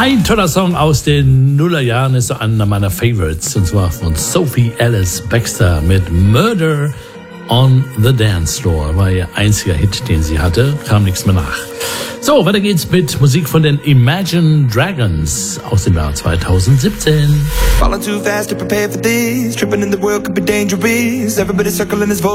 Ein toller Song aus den Nullerjahren ist einer meiner Favorites, und zwar von Sophie Ellis Bextor mit Murder on the Dance Floor. War ihr einziger Hit, den sie hatte, kam nichts mehr nach. So, weiter geht's mit Musik von den Imagine Dragons aus dem Jahr 2017. Falling too fast to prepare for this. Tripping in the world could be dangerous. Everybody circling his voice.